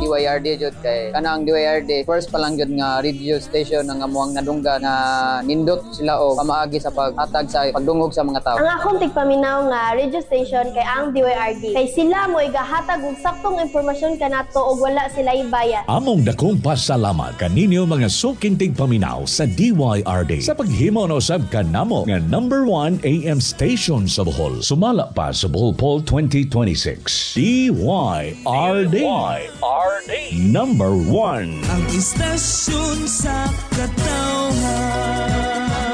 DYRD jud kay kana ang DYRD first pa lang jud nga radio station nga amuang nadungga nga nindot sila og pamaagi sa paghatag sa pagdungog sa mga tao. Ang akong tigpaminaw nga radio station kay ang DYRD kay sila mo igahatag og saktong impormasyon kanato og wala sila ibayad. Among dakong pasalamat kaninyo mga suking tigpaminaw sa DYRD sa paghimo na usab kanamo nga number 1 AM station sa Bohol. Sumala pa sa Bohol Poll 2026. DYRD. Number 1. Ang istasyon sa katawhan.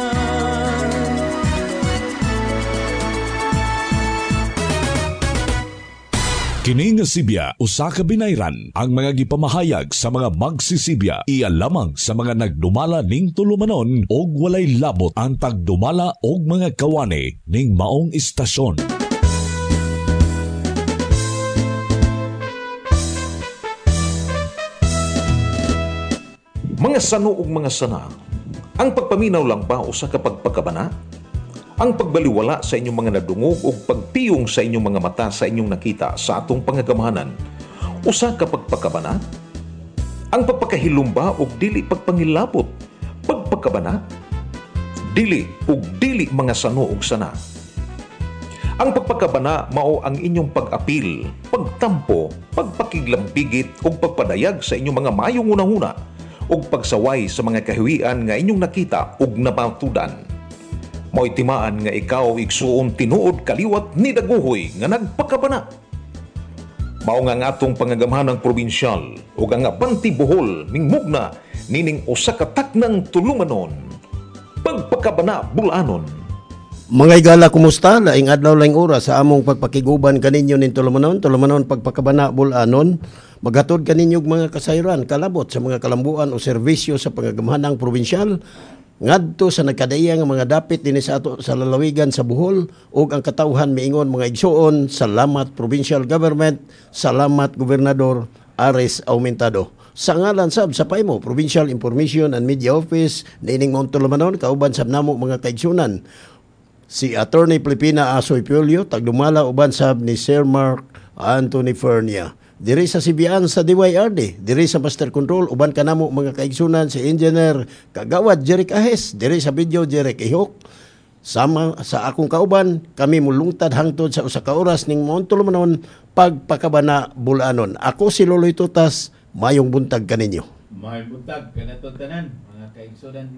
Kini nga Sibya, usa ka binayran ang mga gipamahayag sa mga magsisibya. Iya lamang sa mga nagdumala ning tulumanon og walay labot ang tagdumala og mga kawani ning maong istasyon. Mga sano ug mga sana, ang pagpaminaw lang ba usa ka pagpakabana? Ang pagbaliwala sa inyong mga nadungog o pagpiyong sa inyong mga mata sa inyong nakita sa atong pangagamahanan, usa ka pagpakabana? Ang pagpakahilumba o dili pagpangilabot, pagpakabana? Dili o dili mga sano ug sana. Ang pagpakabana mao ang inyong pag-apil, pagtampo, pagpakiglambigit o pagpadayag sa inyong mga mayong unahuna o pagsaway sa mga kahiwian nga inyong nakita ug napatudan. Mo'y timaan nga ikaw igsuon tinuod kaliwat ni daguhoy nga nagpakabana. Mao nga atong pangagamahanang probinsyal ug ang Abanti Bohol mingmugna nining usa ka taknang tulumanon. Pagpakabana Bulanon. Mga igala, kumusta? Laing adlaw laing oras sa among pagpakiguban kaninyo nin tulumanon pagpakabana Bulanon. Maghatod kaninyo mga kasayran kalabot sa mga kalambuan o serbisyo sa pangagamahanang probinsyal ngadto sa nagkadaya nga mga dapit dinhi sa ato sa lalawigan sa Bohol ug ang katawhan miingon mga igsuon, salamat provincial government, salamat gobernador Ares Aumentado. Sa ngalan sab sa PAIMO, Provincial Information and Media Office nining Mount Tulumanon, kauban sab namo mga kaigsunan si Attorney Pilipina Asoy Piolio, tagdumala uban sab ni Sir Mark Anthony Fernia. Diri sa CBN sa DYRD, diri sa Master Control, uban kanamo mga kaigsunan si Engineer Kagawad Jeric Ahes, diri sa video Jeric Ihok. Sama sa akong kauban, kami mulungtad hangtod sa usa ka oras ning Mount Tulumanon pagpakabana Bulanon. Ako si Loloy Tutas, mayong buntag kaninyo. Mayong buntag kanaton tanan mga kaigsunan.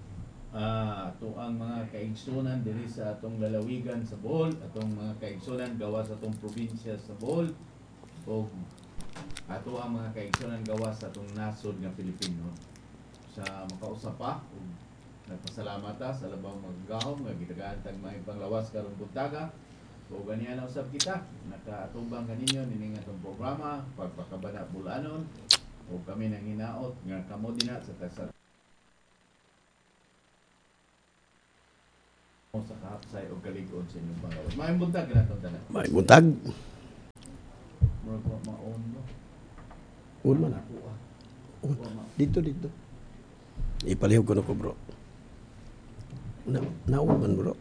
Ato ang mga kaigsunan diri sa atong lalawigan sa Bohol, atong mga kaigsunan gawas sa atong probinsya sa Bohol. O ato ang mga kaigsunan gawas sa atong nasod nga Pilipino. Sa makausap pa, nagpasalamat sa labang maggahom nga gitagaan tag may panglawas karong buntaga. O ganiya na usab kita, nakatubang kaninyo nining atong programa pagpakabana Bulanon. O kami nang hinaot nga kamo dinha sa tasar sa kahapsay o kalig-on sa inyong panglawas. May buntag kinatong tanan. May buntag. Maon mo. Unman. Dito. Ipalihog ko na ko, bro. Naon man, bro.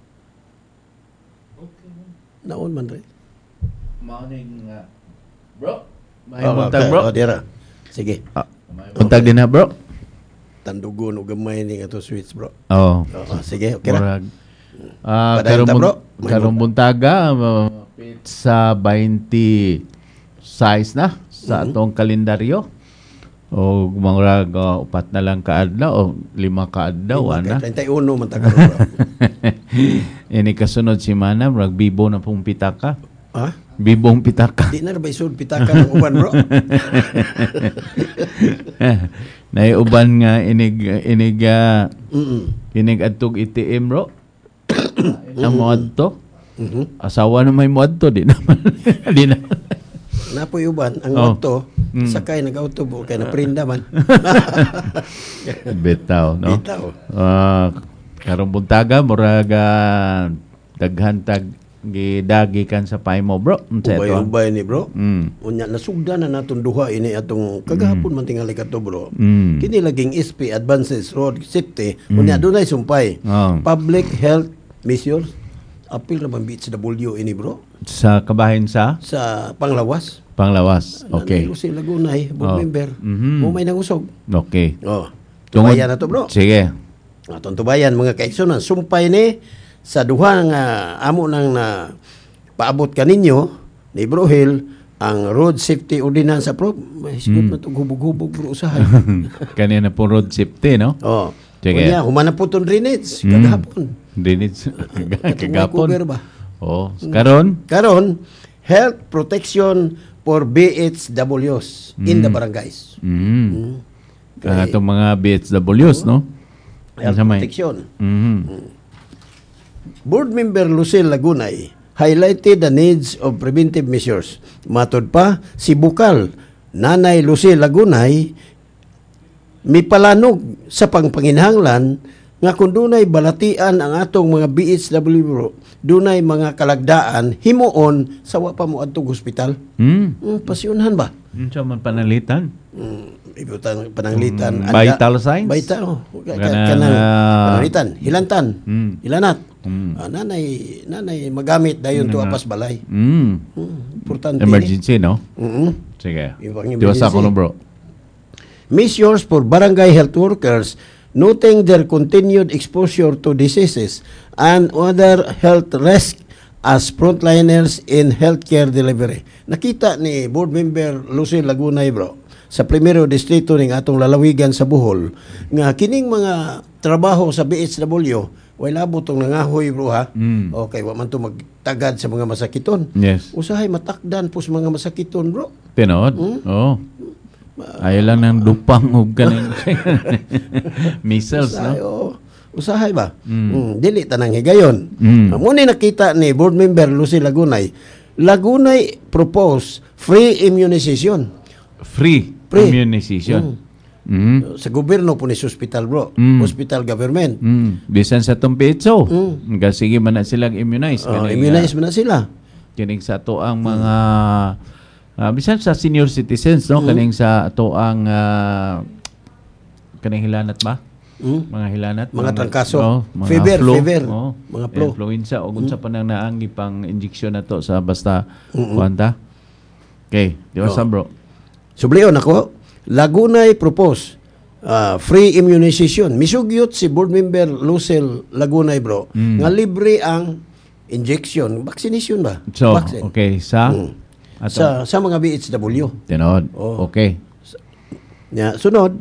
Okay. Naon man, rin. Maoning, bro. May buntag, bro. Dira. Sige. Buntag din na, bro. Tandugon o gamay ni ato sweets, bro. Oo. Sige, okay na. Karong buntaga, sa 20 size na sa atong kalendaryo o mga upat na lang kaadlaw o 5 kaadlaw ana 31 man ta karon. Ini kasunod si Mana murag bibo na pong pitaka. Ha? Bibong pitaka. Di na ba isud pitaka ng uban, bro? Naiuban nga inig adtog ITM, bro. Ang mo adto. Asawa na may modto di naman. Di na. Napoy uban ang auto, sakay nag-auto bo kay naprinda man. Bitaw, no? Bitaw. Karong buntaga murag daghan tag gidagi kan sa PAIMO, bro. Ubay ni, bro. Unya nasugdan na naton duha ini atong kagahapon man tingali kadto, bro. Kini laging SP Advances Road Safety. Unya dunay sumpay. Public Health Measures. Apil na bang BHW ini, bro? Sa kabahin sa Panglawas. Panglawas. Okay. Nanay Lucy Lagunay, board Oh. member. Mhm. Mo may nangusog. Okay. Oh. Tungod- Tubayan na to, bro. Sige. Atong tubayan mga kaigsunan, sumpay ni sa duha nga amo nang na paabot kaninyo ni Bro Hill ang road safety ordinance approve. May sigot na to hubog-hubog bro usahay. Kanina po road safety, no? Oh. Sige. Kunya, humana po itong drainage kagahapon. Dinis. Cover Kagapon. ba? Oh, karon. Karon, health protection for BHWs in the barangays. Ang atong mga BHWs, no? Health Sa may- protection. Mhm. Board member Lucille Lagunay highlighted the needs of preventive measures. Matod pa, si Bukal, Nanay Lucille Lagunay, mipalanog sa pangpanginhanglan nga kung dunay balatian ang atong mga BHW, dunay mga kalagdaan himuon sa wa pa mo adtong hospital. Pasyunhan ba? Sa man panalitan. Ibutang pananglitan. Vital signs? Vital. Kanang, Kanang pananglitan. Hilantan. Hilanat. Mm. Nanay magamit dayon to apas balay. Importante. Emergency, no? Sige. Ibang Diwasa ko, emergency. no, bro. Measures for barangay health workers noting their continued exposure to diseases and other health risks as frontliners in healthcare delivery. Nakita ni board member Lucille Lagunay, bro, sa primero distrito ning atong lalawigan sa Bohol nga kining mga trabaho sa BHW way labot tong nangahoy, bro, ha. Okay, wa man to magtagad sa mga masakiton. Yes. Usahay matakdan po sa mga masakiton, bro. Tinod? Oo. Ayaw lang ng dupang o galing missiles, Usahay, no? oo. Usahay ba? Dili tanang higayon. Muna nakita ni board member Lucy Lagunay. Lagunay propose free immunization Free immunization. sa gobyerno po ni sa hospital, bro. Hospital government. Bisan sa itong PHO. Sige man na silang immunize. Immunize mo na sila. Kining sa to ang mga bisan sa senior citizens, no? Kaning sa to ang kaning hilanat ba? Mga hilanat, Mga trangkaso. mga Fever, flu, fever. oh, Mga flu. influenza o unsa pa nang naangi pang injection na to sa basta kuanta. Okay, di ba sa bro? Subliyon ako, Lagunay propose free immunization. Misugyot si board member Lucille Lagunay, bro, nga libre ang injection. Vaccination ba? So, Vaccine. okay, sa Sa mga BHW. tinod. Oh. Okay. Sunod,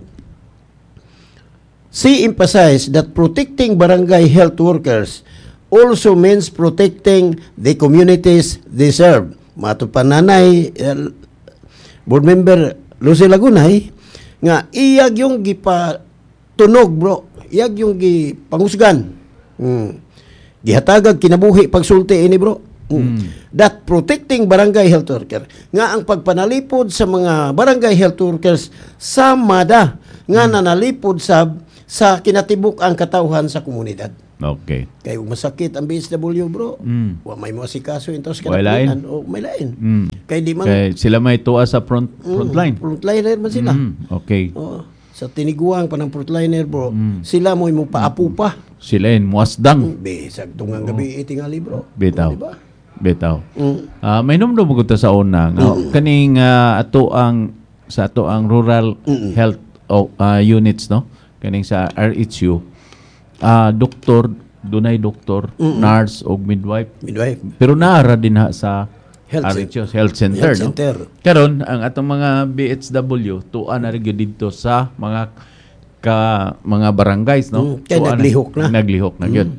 she emphasized that protecting barangay health workers also means protecting the communities they serve. Matupananay, board member Lucy Lagunay, nga iyag yung gipatunog, bro. Iyag yung gipangusgan. Gihatagag kinabuhi pagsulti ini, bro. That protecting barangay health worker nga ang pagpanalipod sa mga barangay health workers sama da nga nanalipod sa kinatibuk ang katawhan sa komunidad. Okay. Kay masakit ang BSW, bro. Wa may masikaso into sa May lain. kinapunan o may lain. Kay di man Kaya sila may tuwa sa frontline. frontliner man sila. Okay. Oo. Sa tiniguang pa ng frontliner, bro. Sila mo imong paapu pa. Sila in muasdang. Bisag tungang gabi itingali, bro. Bitaw. Diba? Bitaw. May numdo mo ta sa una nga kaning ato ang rural health units, no, kaning sa RHU, doktor, dunay doktor, nurse o midwife, pero naara din ha sa RHU health center, no. Karon ang atong mga BHW tuan na rin dito sa mga barangays, no. Kaya naglihok na gyud.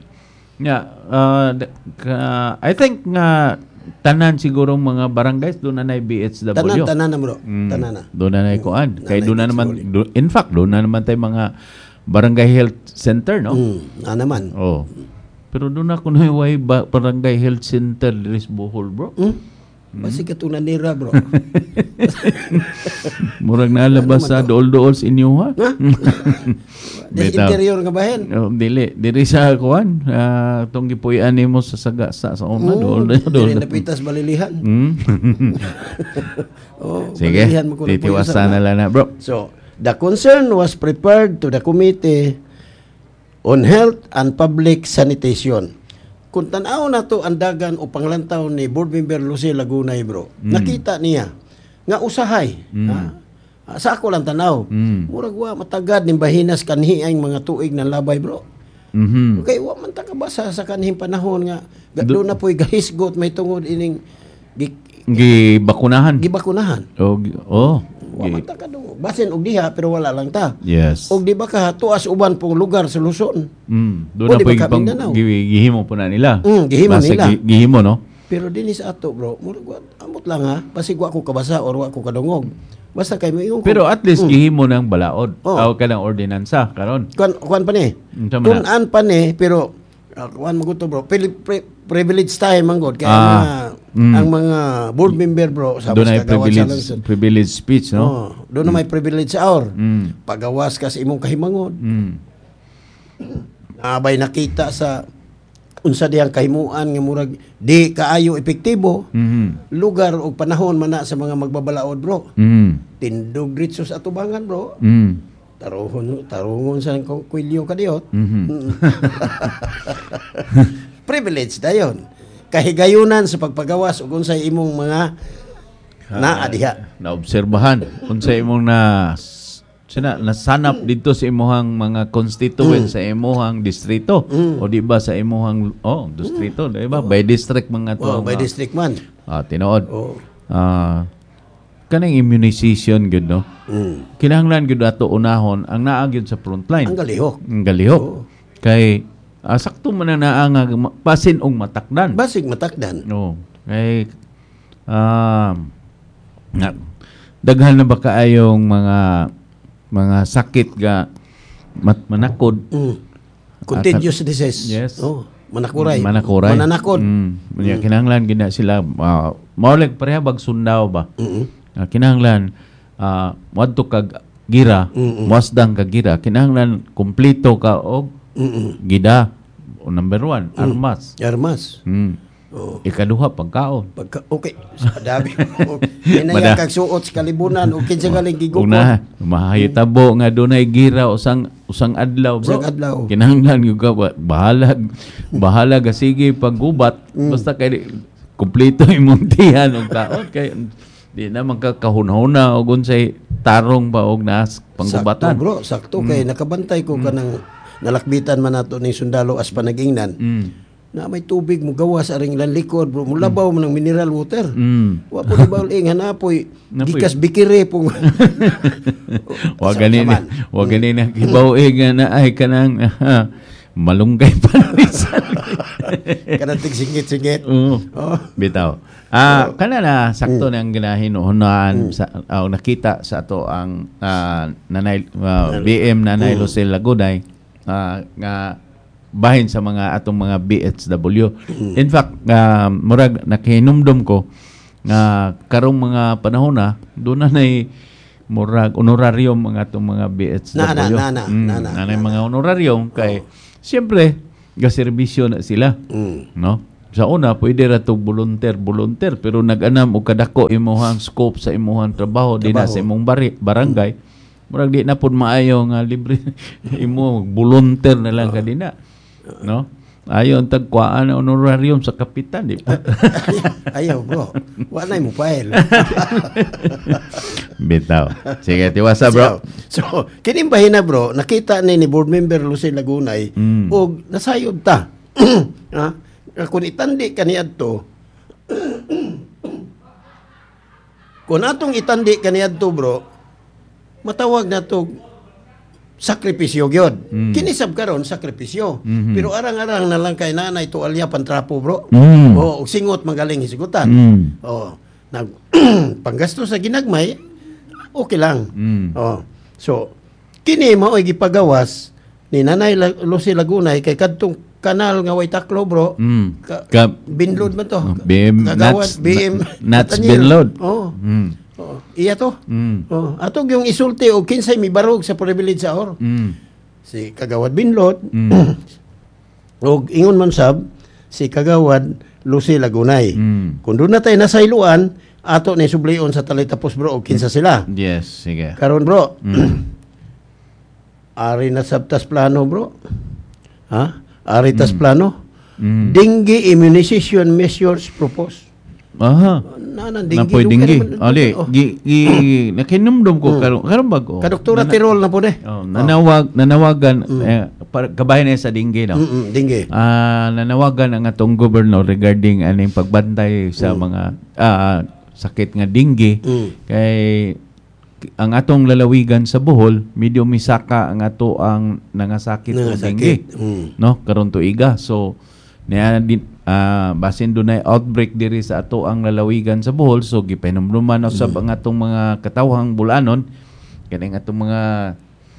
I think nga tanan siguro mga barangays doon na BHW. Tanan na, bro. Tanan na. Doon na kuan. Kay doon na naman in fact doon na naman tay mga barangay health center, no. Naman. Oh. Pero doon na kuno way barangay health center diri sa Bohol, bro. Basi katunan nira, bro. Murag nalabas sa dool-dool sa inyo, ha? Interior nga bahen. Diri sa kuan, tong gipuy-an nimo sa sagasa sa una dool. Diri napitas balilihan. Sige, titiwasan na lang na, bro. So, the concern was prepared to the Committee on Health and Public Sanitation. Kung tanaw na to ang dagan o panglantaw ni board member Lucy Lagunay, bro, nakita niya nga usahay. Sa ako lang tanaw. Murag wa matagad ning bahinas kanhi ang mga tuig ng labay, bro. Okay, wa man ta kabasa sa kanhing panahon nga gadto na po'y gahisgot may tungod ining gibakunahan. Wa man ta kadungog. Basin og diha pero wala lang ta. Yes. Og di ba ka tuas uban pong lugar sa Luzon. Doon na po gihimo po na nila. Gihimo nila. Gihimo, no? Pero dinhi sa ato, bro, murag amot lang ha, basig wa ko kabasa or wa ko kadungog. Basta kay mo ingon ko. Pero at least gihimo ng balaod. O ka ng ordinansa karon. Kuan pa ni. Tunan pa ni pero kuan mo to, bro. Privilege time manggod kaya ang mga board member, bro, sa doon ay privilege speech, no? Doon na may privilege hour. Pagawas ka sa imong kahimangod. Abay nakita sa unsa diyang kahimuan nga murag di kaayo epektibo, lugar o panahon man na sa mga magbabalaod, bro. Tindog diretso sa atubangan, bro. Tarungon sa kwilyo kadiyot. Privilege dayon. Kahigayunan sa pagpagawas ug unsay imong mga naadiha. Naobserbahan unsay imong nasanap dito sa imuhang mga constituent sa imuhang distrito o di ba sa imuhang distrito, di ba? By district mga to. By district man. Tinuod. Kanang immunization gud, no? Kinahanglan gud ato unahon ang naa gyud sa frontline. Ang galihok. Kay sakto man na nga basin og matakdan. Basig matakdan. No. Kay daghan na ba kaayong mga sakit ga manakod. Contagious disease. Yes. Manakuray. Mananakod. Kinahanglan gina sila maulig pareha bag sundaw ba. Kinahanglan wadto kag gira, wasdang kag gira, kinahanglan kumpleto ka og gida. Number 1, armas. Ikaduha pagkaon. Okay. Dami. Kinaya kag suot sa kalibunan o kinsa galing gigukon. Una, mahitabo nga dunay gira usang adlaw, bro. Kinahanglan gyud ka bahala ga sige paggubat basta kay kumpleto imong tiyan og kaon kay di na magkakahunahuna og unsay tarong ba og nas panggubatan. Sakto, bro. Sakto kay nakabantay ko kanang nalakbitan man nato ning sundalo as panagingnan. Na may tubig mo gawas aring likod, bro. Mulabaw mo ng mineral water. Wa po di baul ing hanapoy gikas bikire po. Wa ganin na kibaw na ay kanang malunggay panalisan. Kanang singit-singit. Bitaw. Kana na sakto nang ginahinuhunan sa nakita sa ato ang nanay BM Nanay Lucel Laguday nga bahin sa mga atong mga BHW. In fact, murag nakihinumdum ko nga karong mga panahon na doon na murag honorarium mga atong mga BHW. Nanay mga honorarium kay siyempre gaserbisyo na sila. No? Sa una pwede ra to volunteer pero nag-anam og kadako imong scope sa imong trabaho dinha sa imong barangay. Murag di na pud maayo nga libre imo volunteer na lang kadina. No? Ayon tagkuan honorarium sa kapitan, di ba? Ayaw, bro. Wala mo file. Bitaw. Sige, tiwasa, bro. So, kining bahina, bro, nakita ni board member Lucel Lagunay og nasayod ta. Kung itandi kaniadto, kung atong itandi kaniadto, bro, matawag na to sakripisyo gyud. Kinisab karon sakripisyo. Pero arang-arang na lang kay nanay tuwalya pantrapo, bro. O singot magaling hisigutan. Nag panggasto sa ginagmay okay lang. So kini mao ay gipagawas ni Nanay Lucel Lagunay kay kadtong kanal nga way taklo, bro. Binload man to. BM Nuts Binload. Iya to. Atog yung isulti o kinsay mi barog sa privilege hour. Si Kagawad Binlot. O ingon man sab si Kagawad Lucel Lagunay. Kung doon na tayo nasayluan, ato ni sublion sa talitapos, bro, o kinsa sila. Yes, sige. Karon, bro. Ari na sabtas plano, bro. Ari tas plano. Dengue immunization measures proposed. Nanan Napoy dinggi. Ali, nakinumdum ko karon bago. Kadoktora Tirol na po de. Nanawagan kabahin na sa dinggi no. Dinggi. Nanawagan ang atong gobernador regarding aning pagbantay sa mga sakit nga dinggi kay ang atong lalawigan sa Bohol medyo misaka ang ato ang nangasakit sa dinggi. No, karon tuiga. So niya din basin dunay outbreak diri sa ato ang lalawigan sa Bohol, so gipahinumduman usab ang atong mga katawhang bulanon kani atong mga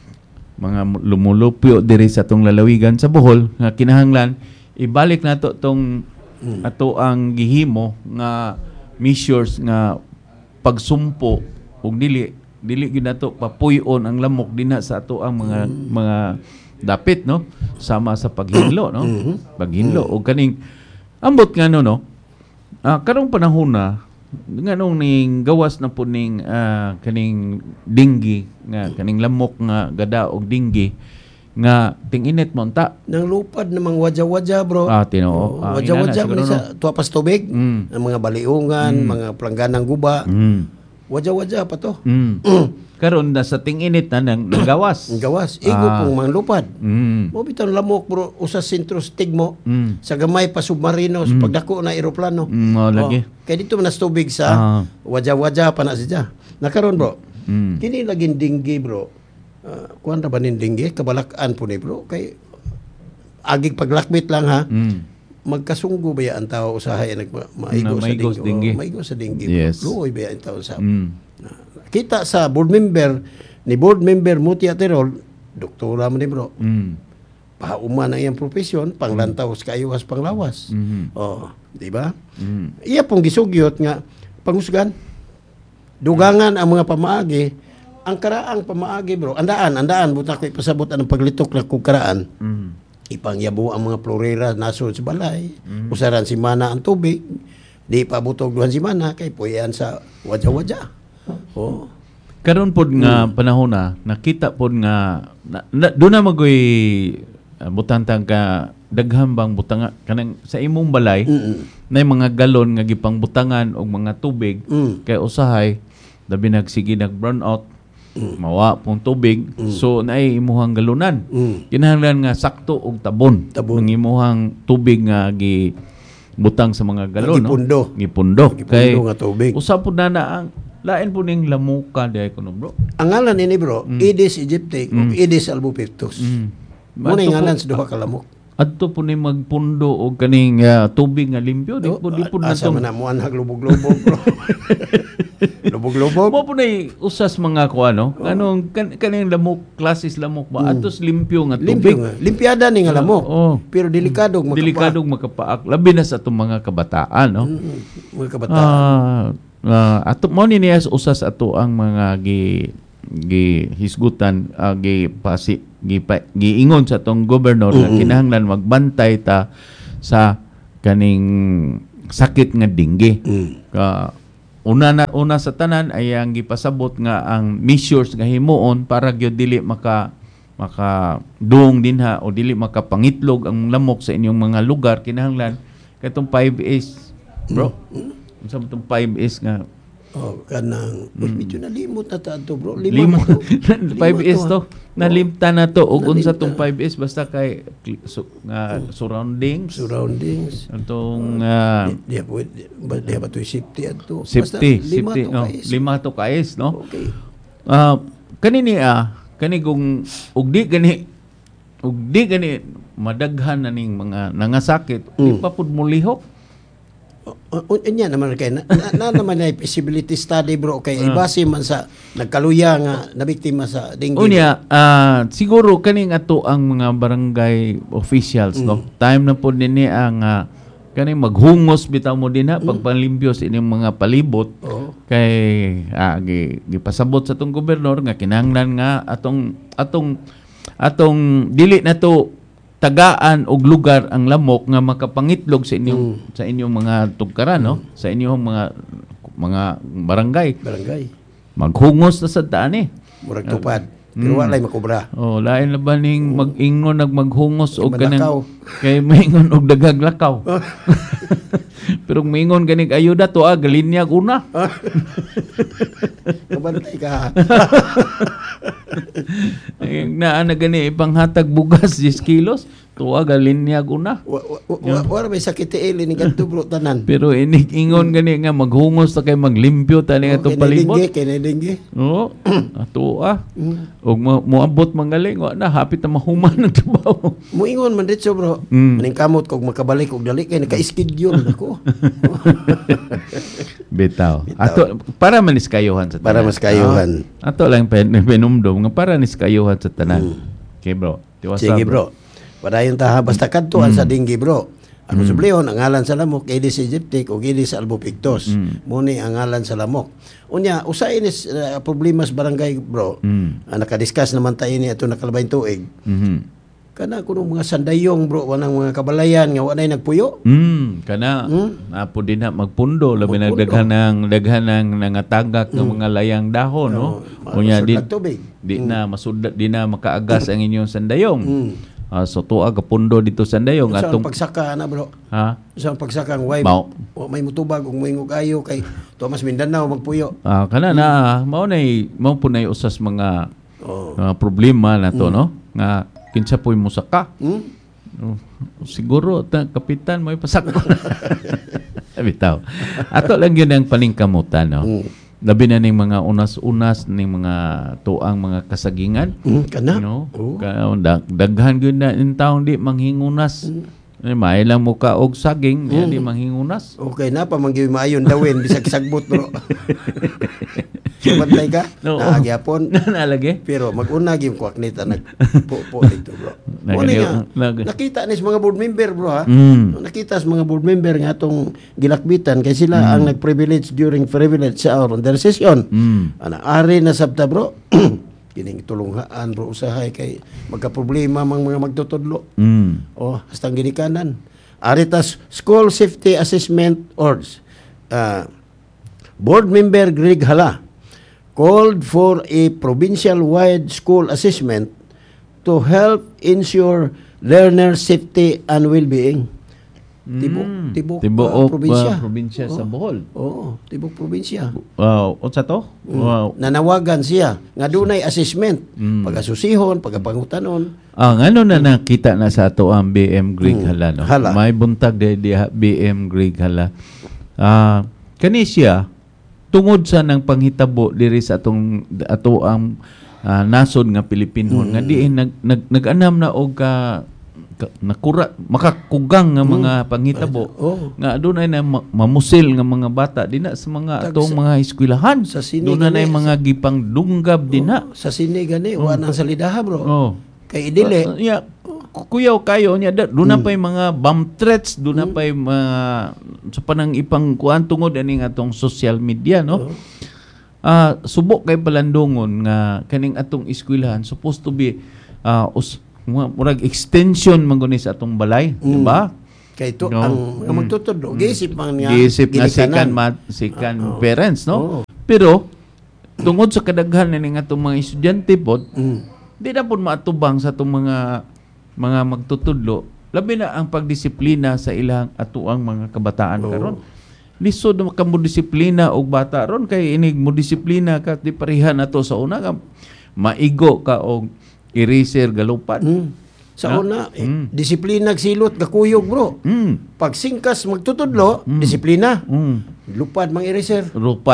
lumulupyo diri sa atong lalawigan sa Bohol nga kinahanglan ibalik nato tong ato ang gihimo nga measures nga pagsumpo ug dili gyud nato papuy-on ang lamok dinha sa ato ang mga dapit no sama sa paghinlo no paghinlo ug kaning ambot nga no karong panahon na nganong ning gawas na po ning kaning dinggi nga kaning lamok nga gada og dinggi nga tinginit mo ta nang lupad namang wadya-wadya bro. Tinoo. Wadya-wadya man sa tuwapas tubig ang mga baliungan, mga plangganang guba. Wadya-wadya pa to. Karon na sa tinginit na nang gawas. Gawas. Igo pong mga lupad. Mo bitaw lamok bro usa sentro stigmo sa gamay pa submarino sa pagdako na eroplano. Lagi. Kay dito man tubig sa wadya-wadya pa na siya. Nakaron bro. Kini laging dinggi bro. Kuan ra ba nin dinggi kabalakan po ni bro kay agig paglakbit lang ha. Magkasunggo ba ang tao usahay maigos sa dinggi. Maigos sa dinggi. Yes. Luoy ba ang tao sa kita sa board member Mutia Tirol, doktora man ni bro. Pauman ang iyang profesyon, panglantaw sa kayuwas panglawas. Di ba? Iya pong gisugyot nga pangusgan. Dugangan ang mga pamaagi, ang karaang pamaagi bro. Andaan buta ko ipasabot ang paglitok na kung karaan. Ipangyabo ang mga florera nasod sa balay. Usaran si mana ang tubig. Di pabutog duhan si mana kay puyan sa wadya-wadya. Karon pod nga panahon na nakita pod nga do na magoy butantang ka daghang bang butanga kanang sa imong balay na mga galon nga gipang butangan og mga tubig kay usahay labi nagsige nag brown out mawa pong tubig so naay imuhang galunan kinahanglan nga sakto og tabon ng imuhang tubig nga gi butang sa mga galon gipundo kay nga tubig usab pod na ang lain po ning lamuka di ko no bro. Ang ngalan ini bro, Aedes aegypti o Aedes albopictus. Muna yung ngalan sa duha ka lamok. Adto po ni magpundo og kaning tubig nga limpyo di po na asa man mo anhag lubog-lubog bro. Lubog-lubog. Mo po na usas mga kuano. Anong kaning lamok, klasis lamok ba? Atos limpyo nga tubig. Limpiada ni nga lamok. Pero delikadong makapaak. Labi na sa itong mga kabataan, no? Mga kabataan. Ato mo ni niya usas ato ang mga hisgutan giingon sa atong gobernador nga kinahanglan magbantay ta sa kaning sakit nga dinggi. Una sa tanan ay ang gipasabot nga ang measures nga himuon para gyud dili maka duong dinha o dili makapangitlog ang lamok sa inyong mga lugar kinahanglan katong 5As bro. Unsa mo tong 5As nga kanang medyo nalimot na tato bro. 5As to. Nalimta na to og unsa tong 5As basta kay surroundings. Atong diya ba to safety ato. Safety. Lima to kaes no. Okay. Kani kung ug di gani madaghan na ning mga nangasakit di pa pud mo lihok. Unya naman kay na naman na feasibility study bro kay ibase man sa nagkaluya nga nabiktima sa dengue. Unya siguro kaning ato ang mga barangay officials no. Time na po dinhi ang kaning maghungos bitaw mo dinha pagpanlimpyo sa inyong mga palibot. Kay gipasabot sa atong gobernador nga kinahanglan nga atong dili na to tagaan og lugar ang lamok nga makapangitlog sa inyong mga tugkaran no sa inyong mga barangay. Maghungos na sa daan murag tupad Pero walay makubra. Oh, lain laban ning mag-ingon maghungos og Manlakaw. kanang kay maingon og daghang lakaw. Pero maingon ganig ayuda to galinyag una. Kabantay ka. Na gani ipanghatag bugas 10 kilos to galinyag una. Wala may sakit ili ni ganto bro tanan. Pero ingon gani nga maghungos ta kay maglimpyo ta ni atong palibot. Kinedingge. Oo. Ato og moabot mangaling wa na hapit na mahuman ang trabaho. Muingon man dito bro. Maning kamot kog makabalik og dali kay naka-schedule ako. Bitaw. Ato para manis kayuhan sa tanan. Para mas kayuhan. Ato lang penumdum nga para nis kayuhan sa tanan. Okay bro. Tiwasa. Sige bro. Padayon ta basta kadtuan sa dinggi bro. Ako sublihon ang ngalan sa lamok Aedes aegypti o Aedes albopictus. Muni ang ngalan sa lamok. Unya usa inis problema sa barangay bro. Nakadiscuss naman tayo ni ato nakalabay tuig. Kana kuno mga sandayong bro wanang mga kabalayan nga wa nay nagpuyo. Kana apo din na magpundo labi na daghan ng nangatagak ng mga layang dahon no. Unya di na masudlat di na makaagas ang inyong sandayong. So tuwa kapundo dito sandayong atong atong pagsaka na bro. Ha? Sa pagsakang way may mutubag ug moingog ayo kay Tomas Mindanao magpuyo. Kana na mao po nay usas mga problema na to no nga kinsa po'y musaka. Siguro kapitan may pasako. Bitaw. Ato lang yun ang paningkamutan no. Labi na ning mga unas-unas ning mga tuang mga kasagingan. Kana? No? Daghan gyud na in taong di manghingunas. May lang mo ka og saging, di manghingunas. Okay na pa manggiw maayon dawin bisag sagbot bro. Bantay ka? No. Nagyapon. Nalagi? Pero mag-una gyud kuak nita nagpo dito bro. Nakita ni mga board member bro ha. Nakita sa mga board member nga atong gilakbitan kay sila ang nag-privilege during privilege hour on their session. Ari na sabta bro. Kining tulunghaan bro usahay kay magka-problema mang mga magtutudlo. Hastang ginikanan. Aritas School Safety Assessment Orgs. Board member Greg Hala called for a provincial-wide school assessment to help ensure learner safety and well-being. Tibok probinsya sa Bohol. Tibok probinsya. Unsa to? Nanawagan siya nga dunay assessment, pag-asusihon, pagapangutanon. Ano na nakita na sa ato ang BM Greg Hala no. May buntag di BM Greg Hala. Kani siya tungod sa nang panghitabo diri sa ato ang nasod nga Pilipino nga diin nag-anam na og nakura makakugang nga mga panghitabo nga adunay na mamusil nga mga bata dinha sa mga atong mga eskwelahan dunay na mga gipang dunggab dinha sa sini gani wa nang salidaha bro kay dili kuyaw kayo niya doon na pa'y mga bomb threats doon na pa'y mga sa panang ipang kuan tungod aning atong social media no subok kay palandungon nga kaning atong eskwelahan supposed to be murag extension man guni sa atong balay di ba kay to ang magtutudlo giisip man nga sikan parents no pero tungod sa kadaghan ning atong mga estudyante pod di na pud maatubang sa atong mga magtutudlo labi na ang pagdisiplina sa ilang atuang mga kabataan karon lisod ka mo disiplina og bata ron kay inig mo disiplina ka di pareha nato sa una ka maigo ka og eraser galupad sa una disiplina silot kakuyog bro pag singkas magtutudlo disiplina lupad mang eraser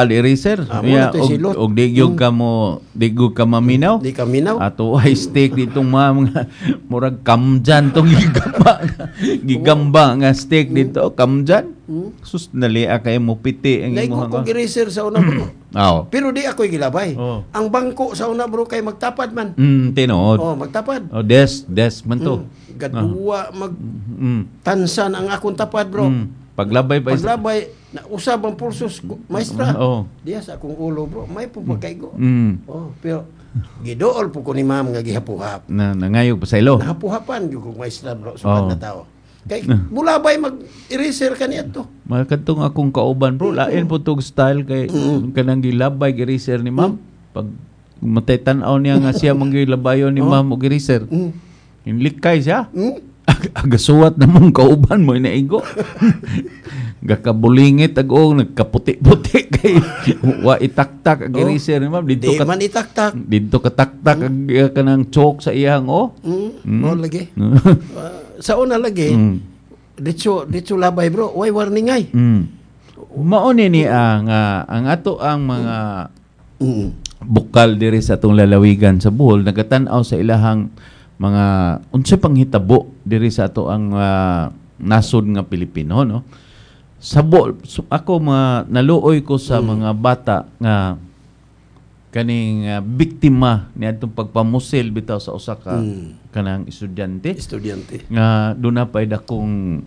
og digyog ka maminaw di ka minaw ato ay steak ditong mga murag kamjan tong gigamba nga steak dito kamjan sus nalia kay mo piti ang imong kog eraser sa una bro pero di ako'y gilabay ang bangko sa una bro kay magtapad man tinuod magtapad des man to gadua tansan ang akong tapad bro paglabay na usab ang pulsos maestra diya sa akong ulo bro may pagkaigo pero gidool po ko ni ma'am nga gihapuhap nangayog pa sa ilo nahapuhapan yung maestra bro sumad na tao kay bulabay mag-eraser kaniya to makadtong akong kauban bro lain po tog style kay kanang gilabay eraser ni ma'am pag matay tanaw niya nga siya mangilabayon ni Ma'am og sir. Inlikay siya. Agasuwat na mong kauban mo inaigo. Gakabulingit ag-o nagkaputi-puti kay wa itaktak ag sir ni Ma'am dito Di man itaktak. dito kataktak ag kanang chok sa iyang Mo lagi. Sa una lagi, dito labay bro, why warning ay? Mao ni ang ato ang mga bukal diri sa atong lalawigan sa Bohol nagatanaw sa ilahang mga unsa pang hitabo diri sa ato ang nasod nga Pilipino no. Sa Bohol ako naluoy ko sa mga bata nga kaning biktima niadtong pagpamusil bitaw sa usa ka kanang estudyante nga doon na pay dakong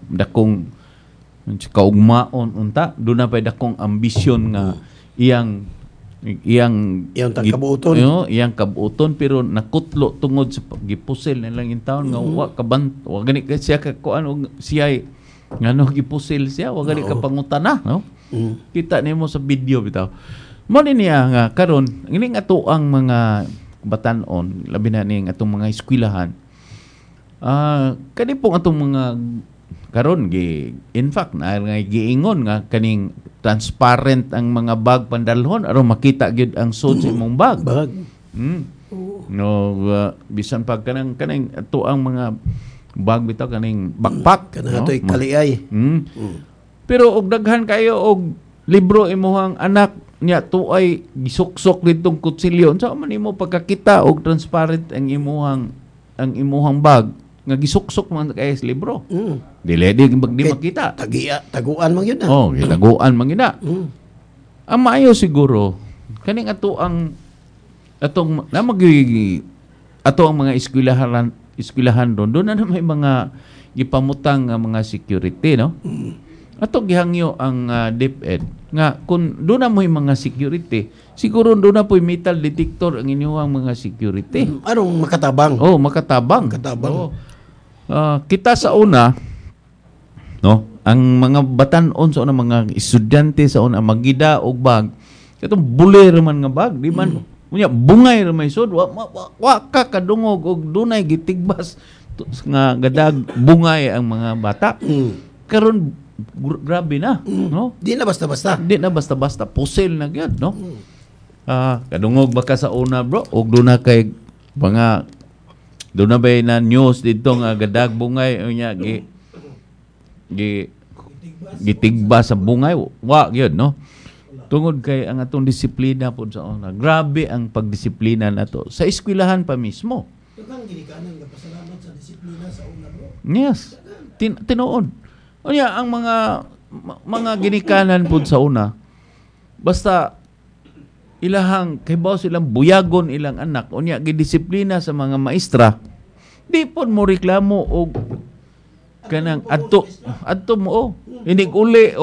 kaugmaon unta doon na pay dakong ambisyon nga iyang iyang kabuuton pero nakutlo tungod sa gipusil nilang yung taon nga wa gani siya ka kuan siya ngano gipusil siya wa gani ka pangutana no kita nimo sa video bitaw mo ni niya nga karon ining ato ang mga batanon labi na ning atong mga eskwelahan kani pong atong mga karon in fact na nga giingon nga kaning transparent ang mga bag pandalhon aron makita gyud ang sud sa imong bag. No bisan pag kanang ato ang mga bag bitaw kaning backpack kanang atoy kaliay. Pero og daghan kayo og libro imuhang anak niya tuay gisuksok ditong kutsilyo unsa man imo pagkakita og transparent ang imuhang bag nga gisuksok man kay sa libro. Dili di makita. Taguan man yun na. Taguan man yun na. Ang maayo siguro, kaning ato ang atong mga eskwelahan doon na may mga gipamutang nga mga security, no? Ato gihangyo ang DepEd nga kung doon na mo'y mga security, siguro doon na po'y metal detector ang inyong mga security. Anong makatabang? Makatabang. Kita sa una, no, ang mga batanon sa una, mga estudyante sa una, magida og bag, katong bulir man nga bag, di man, bungay ra may sud, wa ka kadungog og dunay gitigbas nga gadag bungay ang mga bata. Karon grabe na, no? Di na basta-basta. Pusil na gyud, no? Kadungog ba ka sa una, bro? Og doon na kay mga doon na ba na news dito nga gadag bungay unya gitigba sa bungay wa gyud no tungod kay ang atong disiplina pud sa una grabe ang pagdisiplina nato sa eskwelahan pa mismo daghang ginikanan nga pasalamat sa disiplina sa una bro yes tinuod unya ang mga ginikanan pud sa una basta ilahang kaybaw silang buyagon ilang anak unya gidisiplina sa mga maestra di pon mo reklamo og kanang adto mo inig uli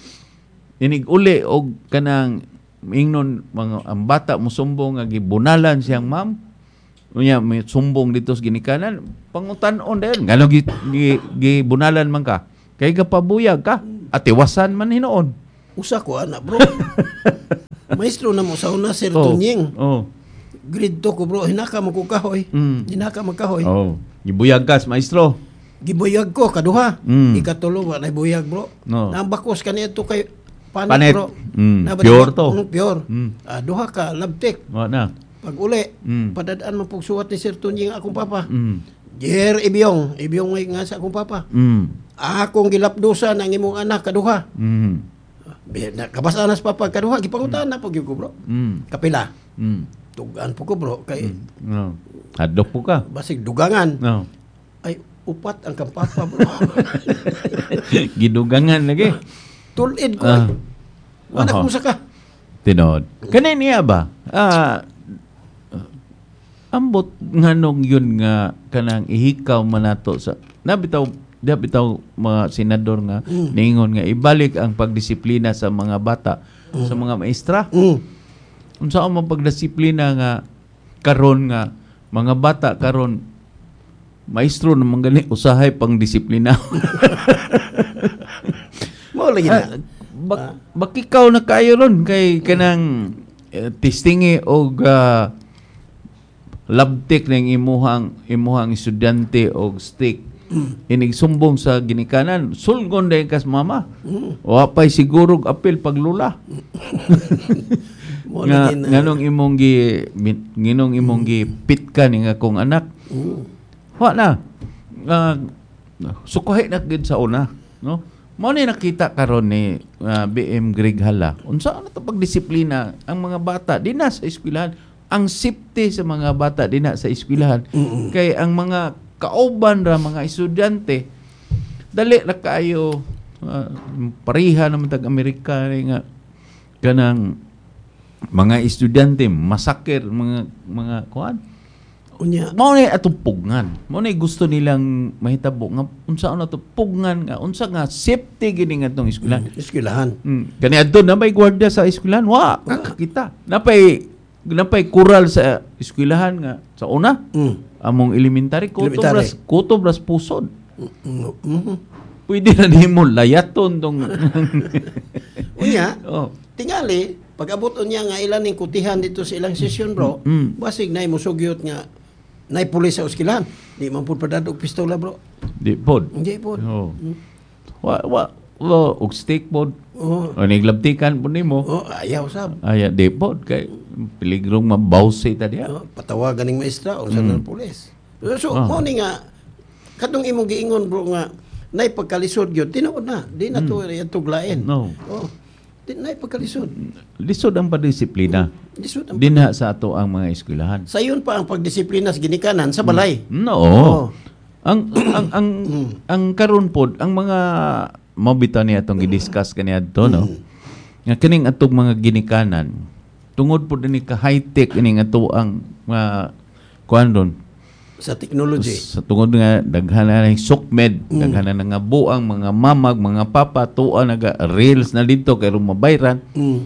og kanang ingnon mga ang bata mo sumbong nga gibunalan siyang ma'am unya may sumbong dito sa ginikanan pangutan-on dayon ngano gibunalan man ka kay kapabuyag ka atiwasan man hinoon usa ko ana bro. Maestro na mo sa una, Sir Tunying. Grade 2 ko, bro. Hinaka mo ko kahoy. Hinaka mo kahoy. Gibuyag kas, maestro. Gibuyag ko, kaduha. Ikatulo, na buyag, bro. Nambakos ka niya ito kay panet, bro. Pure to. Pure. Duha ka, labtek. Na. Pag uli, padadaan mo pagsuwat ni Sir Tunying akong papa. Jer Ibiyong may nga sa akong papa. Akong gilapdusa ng imong anak, kaduha. Kabasanas pa pagkaduha gipangutan na po gyud ko bro. Kapila. Tugan po ko bro kay hadlok po ka. Basig dugangan. Ay upat ang kampapa bro. Gidugangan lagi. Tulid ko. Wala ko sa ka. Tinod. Kanay niya ba? Ambot nganong yun nga kanang ihikaw manato sa bitaw mga senador nga ningon nga ibalik ang pagdisiplina sa mga bata sa mga maestra. Unsa ang pagdisiplina nga karon nga mga bata karon maestro naman gani usahay pang disiplina. Mo lagi na. Bakikaw na kayo ron kay kanang testingi og labtik ng imuhang estudyante og stick inig sumbong sa ginikanan sulgon dayon kas mama wa pay siguro apil paglula nganong imong gi pitkan nga akong anak wa na sukuhi na gid sa una no mao ni nakita karon ni BM Greg Hala unsa na to pagdisiplina ang mga bata dinha sa eskwelahan ang safety sa mga bata dinha sa eskwelahan kay ang mga kauban ra mga estudyante dali ra kayo pariha naman tag Amerika nga kanang mga estudyante masakir mga kuan unya mao ni atong pugngan mao ni gusto nilang mahitabo nga unsa na to pugngan nga unsa nga safety gini nga tong eskwelahan kani adto na may gwardiya sa eskwelahan wa kakita napay kural sa eskwelahan nga sa una among elementary kutobras pusod pwede na nimo layaton tong unya tingali pag-abot niya nga ilan ning kutihan dito sa ilang sesyon bro basig nay mosugyot nga nay pulis sa eskwelahan di man pud padadog pistola bro di pod wa og stick pod o niglabtikan po nimo ayaw sab di pod kay peligrong mabawsi ta diha patawagan ning maestra o sa pulis so mo ni nga kadtong imong giingon bro nga nay pagkalisod gyud tinuod na di na to tuglaen di nay pagkalisod lisod ang padisiplina dinha sa ato ang mga eskwelahan sayon pa ang pagdisiplina sa ginikanan sa balay ang karon pod ang mga mabitaw niya itong gidiscuss kaniadto no nga kining atong mga ginikanan tungod po din ka high-tech ining ato ang kuan ron sa technology sa tungod nga daghan na ng sukmed daghan na nga buang mga mamag mga papa tuwa naga reels na dito kay mabayran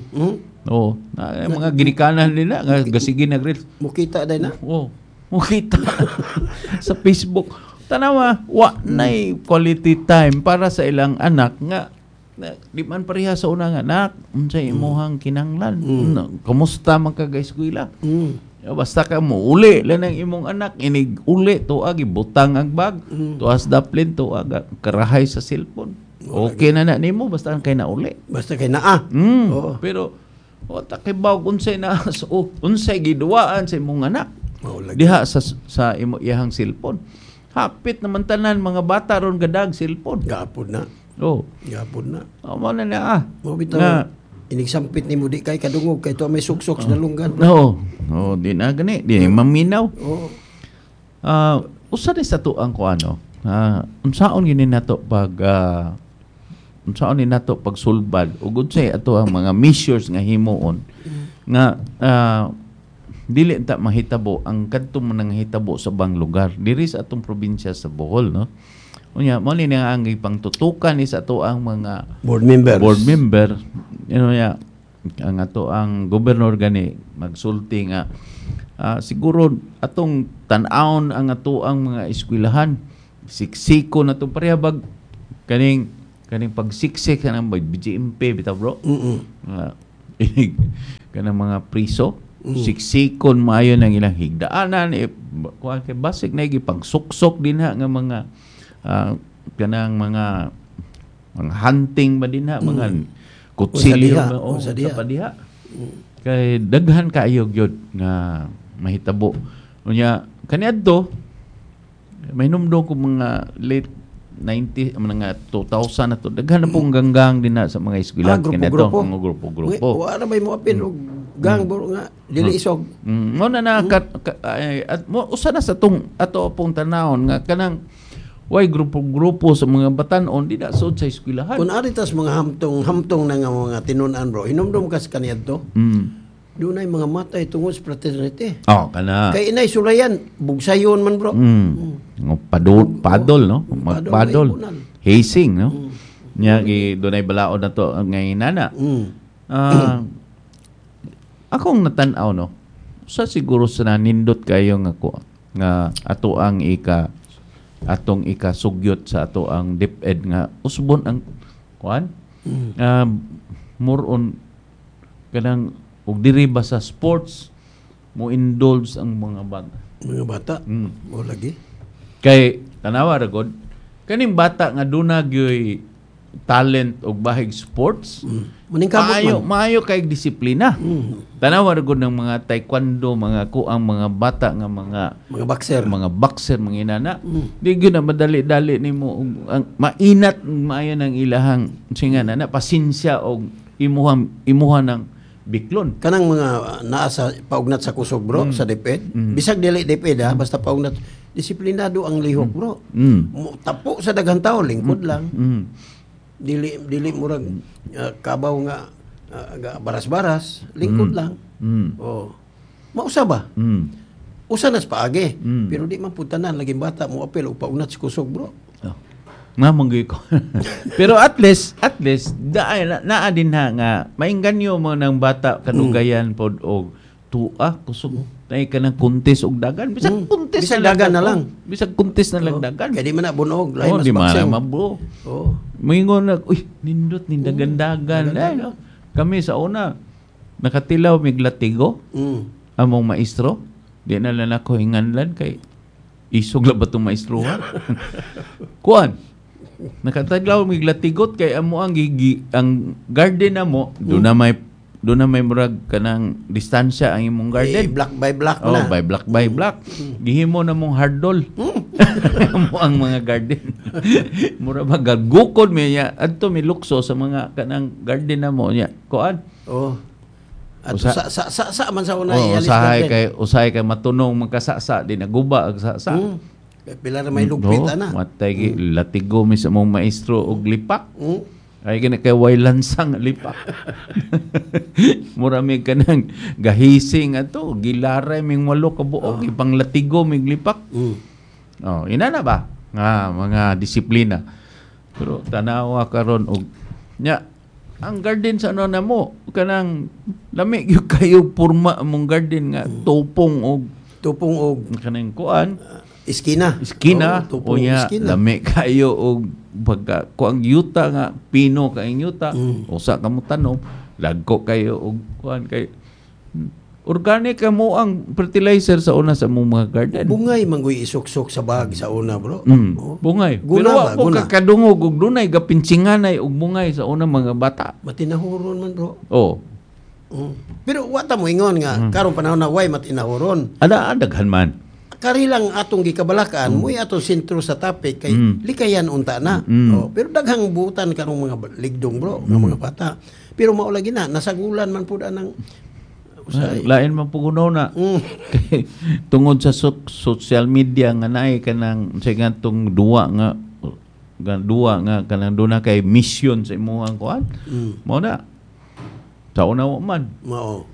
mga ginikanan nila nga gasigi nag reels mukita day na mukita sa Facebook tanawa wa nay quality time para sa ilang anak nga di man pareha sa una nga anak unsay imong kinanglan kamusta man ka eskwela basta ka mo uli lang ang imong anak inig uli tuag ibutang ang bag tuas daplin tuag karahay sa cellphone okay na nimo basta kay na uli basta kay naa pero ta kay bawg unsay na unsay giduwaan sa imong anak diha sa iyang cellphone hapit naman tanan mga bata ron gadag cellphone gapod na gapod na mo na mo bitaw inigsampit nimo di kay kadungog kay to may suksok sa lunggan di na gani di maminaw usa ni sa to ang kuano unsaon gini nato pag unsaon ni nato pagsulbad ug unsay ato ang mga measures nga himuon nga dili ta mahitabo ang kadto man hitabo sa bang lugar diri sa atong probinsya sa Bohol no unya mo ni nga ang pangtutukan ni sa ato ang mga board member ang ato ang gobernador gani magsulti nga siguro atong tan-awon ang ato ang mga eskwelahan siksiko na to parehab kaning pagsiksik kanang BGMP bitaw bro kanang mga priso siksikon maayo ng ilang higdaanan kay basig na pagsuksok din ha nga mga kanang mga hunting ba din ha mga kutsilyo sa padiha kay daghan kaayo gyud nga mahitabo unya kaniadto mahinumdum ko mga late 90 mga 2000 na to daghan na pong ganggang din na sa mga eskwela kaniadto mga grupo wa na may mo apil gang bro nga dili isog mo na usa na sa tong ato pong tanawon nga kanang way grupo sa mga batan-on di na sud sa eskwelahan kun ari tas mga hamtong na nga mga tinun-an bro hinumdum kas kaniadto dunay mga matay tungod sa fraternity kana kay inay sulayan bugsayon man bro padol no magpadol hazing no nya dunay balaod na to ngay nana akong natan-aw no sa siguro sa nindot kayo nga ato ang atong ikasugyot sa ato ang DepEd nga usbon ang kuan more on kanang ug diri ba sa sports mo indulge ang mga bata. Mga bata. Mo lagi. Kay tanawa ra gud kaning bata nga duna gyoy talent og bahig sports. Maayo kay disiplina. Tanawa ra gud ng mga taekwondo, mga kuang mga bata nga mga boxer, mga inana. Di gyud na madali-dali nimo ang mainat maayo ng ilahang singan na pasensya og imuha ng biklon. Kanang mga naa sa paugnat sa kusog bro, sa DepEd. Bisag dili DepEd basta paugnat, disiplinado ang lihok bro. Tapo sa daghang tawo, lingkod lang. Dili murag kabaw nga baras-baras, lingkod lang. Oh. Mausa ba? Usa nas paagi. Pero di man putanan lagi bata mo apel og paugnat sa kusog bro. Mamanggoy ko. Pero at least naa din nga maingganyo mo ng bata kanugayan pod og tua kusog tay ka ng kuntis og dagan bisag kuntis bisag dagan na lang bisag kuntis na lang dagan kay di man na bunog lain mas di bakseng man mabro moingon na nindot ni dagan ay no kami sa una nakatilaw mig latigo among maestro di na lang ako hinganlan kay isog la ba tong maestro ha kuan nakataglaw mig latigot kay amo ang garden namo do na may murag kanang distansya ang imong garden block by block na by block gihimo na mong hardol amo ang mga garden mura ba gagukod miya adto mi lukso sa mga kanang garden namo nya kuan at sa man sa una usahay kay matunong magkasasa di naguba ag sasa pila na may lugpit ana. Matay latigo mi sa mong maestro og lipak. Ay gina kay way lansang lipak. Mura mi kanang gahising ato, gilaray ming walo ka buok ipang latigo mig lipak. Ina na ba nga mga disiplina. Pero tanawa karon og nya ang garden sa ano na mo kanang lami gyud kayo porma among garden nga tupong og kanang kuan Iskina o nya lami kayo og pagka kuang yuta nga pino kaing yuta usa ka mo tanom lagko kayo og kuan kay organic ka mo ang fertilizer sa una sa mong mga garden bungay manggoy isok-sok sa bag sa una bro bungay guna pero wa kakadungog og dunay gapinsinganay og bungay sa una mga bata matinahuron man bro pero wata mo ingon nga karong panahon na way matinahuron daghan man kari lang atong gikabalakan mo atong sentro sa topic kay likayan unta na pero daghang buutan kanong mga ligdong bro ng mga bata pero mao lagi na nasagulan man pud anang lain man puguno na tungod sa social media nga naay kanang sa gantong duwa nga kanang duna kay mission sa imong kuan mao na sa una man mao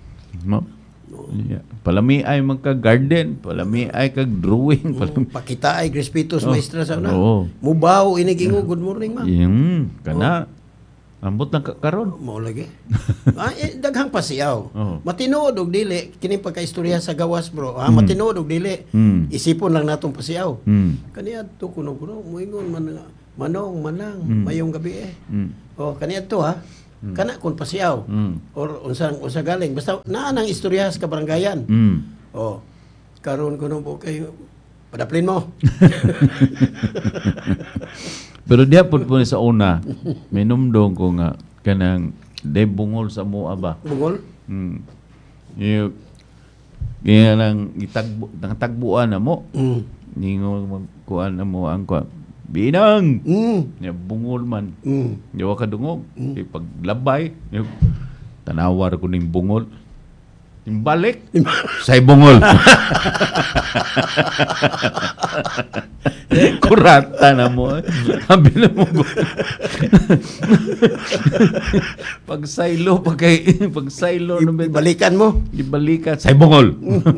palami ay magka-garden, palami ay kag-drawing, pakita ay respeto sa maestra sa una. Mubaw inigingo good morning ma. Kana ambot lang karon. Mao lagi. Daghang pasiyaw. Matinuod og dili kini pagkaistorya sa gawas bro. Matinuod og dili. Isipon lang natong pasiyaw. Kaniya to kuno moingon man manong manang mayong gabi kaniya to kana kun pasiyaw or unsa galing basta naa nang istorya sa kabaranggayan karon kuno po kayo padaplin mo pero diha pud po sa una minumdong ko nga kanang bungol sa mua ba bungol yung lang tagbuan na mo ningo magkuan na mo ang binang niya bungol man yawa ka dungog paglabay tanawar ko ning bungol timbalik say bungol kurata na mo sabi na mo pagsaylo balikan mo ibalikan say bungol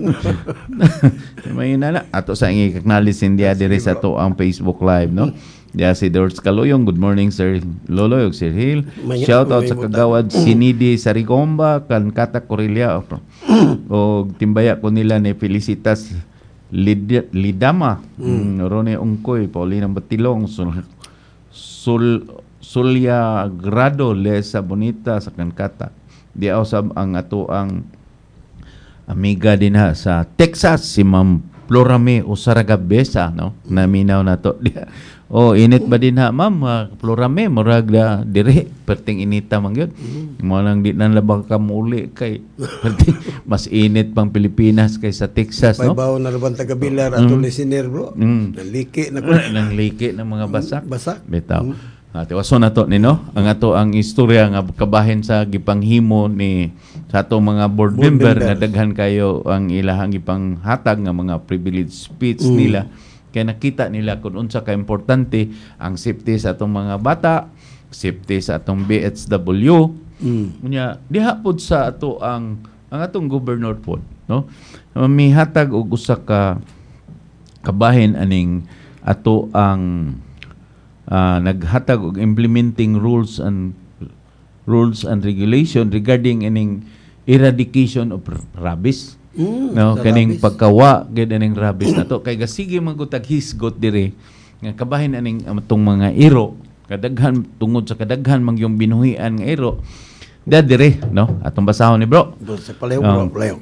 may nana ato sa i-acknowledge India dire sa to ang Facebook live no diya si Doris Caloyong good morning Sir Lolo ug Sir Hill shout out sa kagawad Sinidi Sarigomba kan Kata Corelia o timbaya ko nila ni Felicitas Lidama Rone Ungkoy Paulina Batilong Sulya Grado Lesa Bonita sa Kankata Di usab ang ato ang amiga din ha sa Texas, si Ma'am Florame Usaragabesa, no? Naminaw na to. Init ba din ha, Ma'am? Florame, murag na dire, perting inita man yun. Mo lang di nang labang kamuli kay perting mas init pang Pilipinas kaysa Texas, no? Paibaw na naman taga-Bilar at listener, bro. Naliki na ko. Nang liki ng mga basak. Basak. Bitaw. Tiwaso na to nino ang ato ang istorya nga kabahin sa gipanghimo ni sa ato mga board member nga daghan kayo ang ilahang gipanghatag nga mga privilege speech nila kay nakita nila kung unsa ka importante ang safety sa atong mga bata, safety sa atong BHW. Unya diha pod sa ato ang atong governor pod, no? Mihatag og usa ka kabahin aning ato ang naghatag og implementing rules and regulation regarding ining eradication of rabies. No, kaning pagkawa gid aning rabies nato kay gasige magutag hisgot dire nga kabahin aning atong mga iro kadaghan tungod sa kadaghan mangyong binuhian nga iro dire, no, atong basahon ni bro Sa palayo, palayo.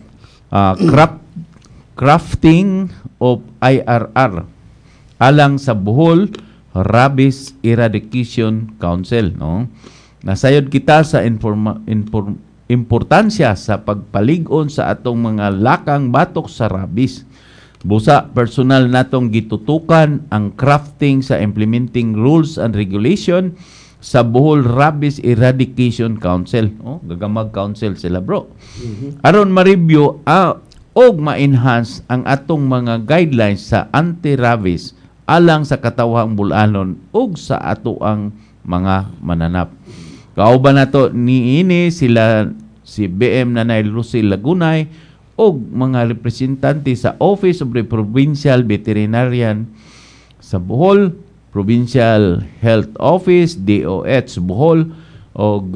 Crafting of IRR alang sa Bohol Rabies Eradication Council, no? Nasayod kita sa importansya sa pagpalig-on sa atong mga lakang batok sa rabies. Busa personal natong gitutukan ang crafting sa implementing rules and regulation sa Bohol Rabies Eradication Council, no? Gagamag council sila, bro. Aron ma-review og ma-enhance ang atong mga guidelines sa anti-rabies alang sa katawhang bulanon ug sa ato ang mga mananap. Kauban nato niini sila si BM Nanay Lucy Lagunay ug mga representante sa Office of the Provincial Veterinarian sa Bohol, Provincial Health Office, DOH Bohol ug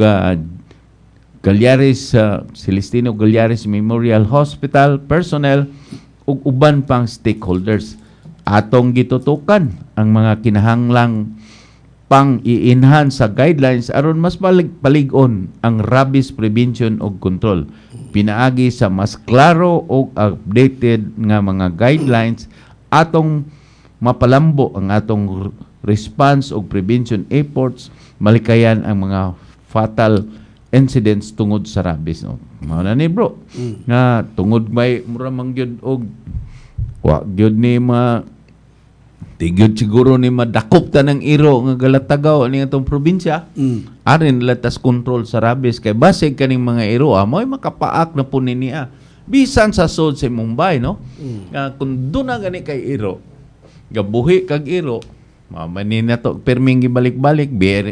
Galyares Celestino Galyares Memorial Hospital personnel ug uban pang stakeholders. Atong gitutukan ang mga kinahanglang pang i-enhance sa guidelines aron mas palig-on ang rabies prevention ug control. Pinaagi sa mas klaro ug updated nga mga guidelines atong mapalambo ang atong response ug prevention efforts malikayan ang mga fatal incidents tungod sa rabies, no? Mao na ni bro nga tungod may mura man gyud og wa gyud ni tigod siguro ni madakop ta ng iro nga galatagaw ni atong probinsya. Arin latas control sa rabies kay basig kaning mga iro mo'y makapaak na po niya. Bisan sa sud sa Mumbai, no? Kung doon na gani kay iro, gabuhi kag iro, mamanin na to perming gibalik-balik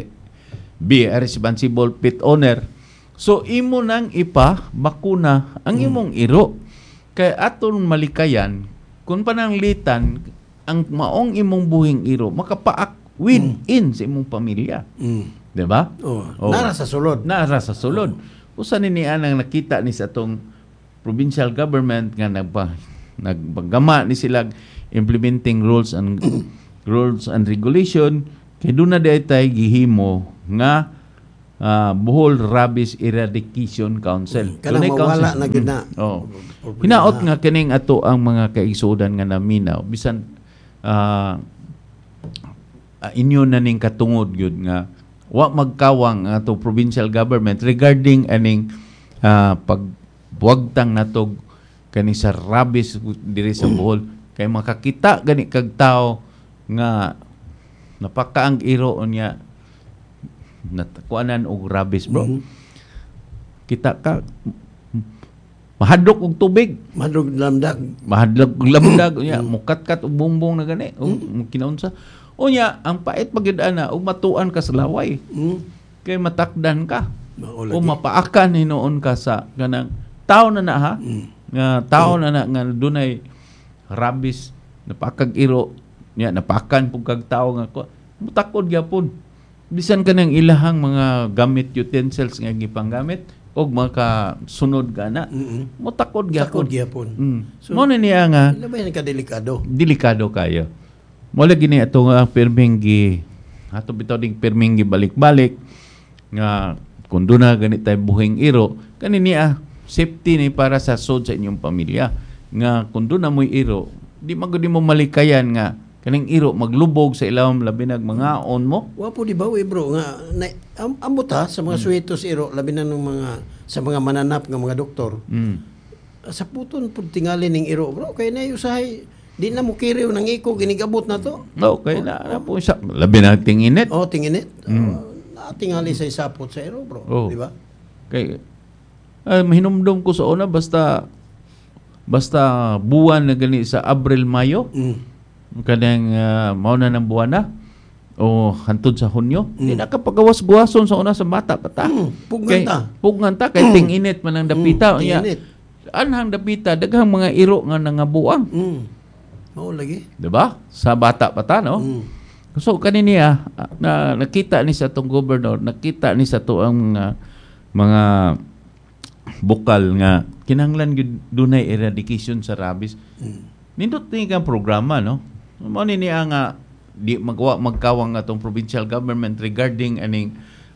be a responsible pet owner. So imo nang bakuna ang imong iro kay aton malikayan kung pananglitan ang maong imong buhing iro makapaak within sa imong pamilya. Di ba? Nara sa sulod. Nara sa sulod. Usa ni anang nakita ni sa atong provincial government nga nagpagama ni sila implementing rules and regulation kay doon na daytay gihimo nga Bohol Rabies Eradication Council. Kanang mawala na gyud na. Hinaot nga kining ato ang mga kaigsudan nga naminaw bisan inyo na ning katungod gyud nga wa magkawang ato provincial government regarding aning pagbuwagtang natog kani sa rabies diri sa Bohol kay makakita gani kag tao nga napakaang iro niya natakuanan og rabies, bro. Kita ka mahadlok og tubig, mahadlok lamdag unya mukatkat og bumbong na gani kinaunsa unya ang pait pagyud-ana og matuan ka sa laway kay matakdan ka o mapaakan hinuon ka sa kanang tao na ha nga tao na nga dunay rabies napakag iro nya napakan pug kag tao nga mutakod gyapon bisan kanang ilahang mga gamit utensils nga gipanggamit og makasunod gana mutakod gyapon. So mo niya nga labay ka delikado kayo mo lagi ni ato nga perming ato bitaw ding perming balik-balik nga kun doon na ganit tayo buhing iro kanini safety ni para sa sod sa inyong pamilya. Nga kung doon na mo'y iro, di mo malikayan nga kaning iro maglubog sa ilawom labi nag mga on mo. Wa po di ba bro nga ambot sa mga suwetos iro labi na ng mga sa mga mananap nga mga doktor. Sa puton pud tingali ning iro bro kay na usahay di na mo kiriw nang iko ginigabot na to. Okay na po siya labi na tinginit. Tinginit. Tingali sa isapot sa iro bro, di ba? Kay mahinumdum ko sa una basta buwan na gani sa Abril, Mayo. Kanang mauna ng buwan na o hantod sa Hunyo. Di na kapagawas-guwason sa una sa bata pata. Pugnanta kay ting-init man ang dapita. Anhang dapita daghang mga iro nga nangabuang. Mao lagi. Diba? Sa bata pata no. So kaniniya na nakita ni sa tong gobernador, nakita ni sa tuang mga bukal nga kinahanglan gyud dunay eradication sa rabies. Nindot ni kang programa no. Mao ni nga di magkawang atong provincial government regarding aning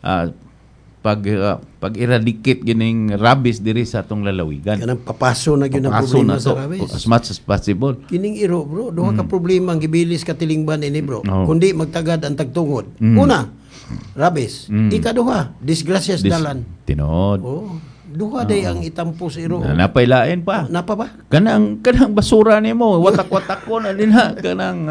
pag-eradicate gining rabies diri sa atong lalawigan. Kanang papaso na gyud ang problema sa rabies. As much as possible. Kining iro bro, duha ka problema ang gibilis ka tilingban ini bro. Kundi magtagad ang tagtungod. Una, rabies. Ikaduha, disgrasya sa dalan. Tinod. Duha day ang itampo sa iro. Napailain pa. Napa ba? Kanang basura nimo, watak-watak ko na din kanang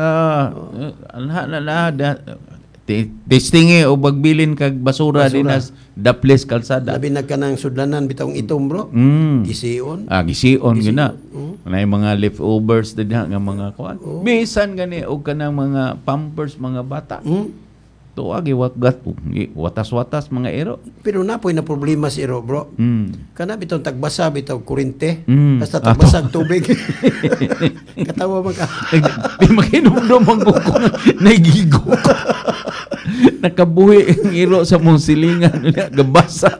testingi o bagbilin kag basura din as daples kalsada. Labi na kanang sudlanan bitong itom bro. Gision. Gision gina. Nay mga leftovers din nga mga kuan. Bisan gani og kanang mga pampers mga bata. Tuwa giwatgat watas-watas mga ero. Pero napoy na problema si ero bro. Kana bitong tagbasa bitaw kurente. Basta tagbasag tubig. Katawa maka. Di makinumdum ang buko nagigo. Nakabuhi ang iro sa mong silingan gabasa.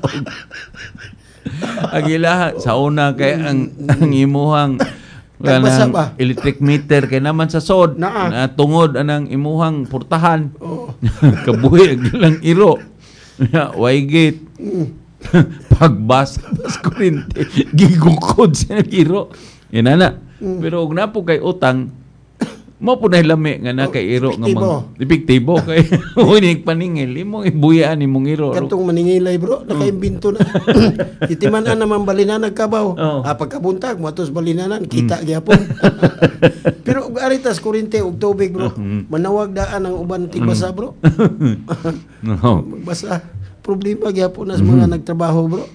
Agila sa una kay ang imuhang kanang electric meter kay naman sa sod na tungod anang imuhang portahan. Kabuhi ang iro. Waygate. Pagbasa sa kurente gigukod sa iro. Inana. Pero og napo kay utang mo po na lami nga na kay iro nga epektibo kay unig paningil imong ibuyaan imong iro. Katong maningilay bro, nakaimbento na. Itiman-an naman balinan nagkabaw. Pagkabuntag mo atos balinanan kita gyapon. Pero og aritas kurente og tubig bro, manawag daan ang uban tigbasa bro. Magbasa. Problema gyapon sa mga nagtrabaho bro.